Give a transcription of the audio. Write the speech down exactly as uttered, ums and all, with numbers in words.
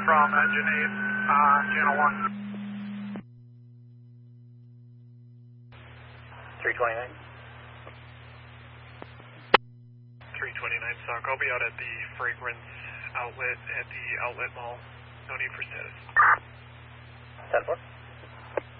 from engine eight, uh, channel one. three twenty-nine. three twenty-nine, Sock. I'll be out at the fragrance outlet at the outlet mall. No need for status. ten four.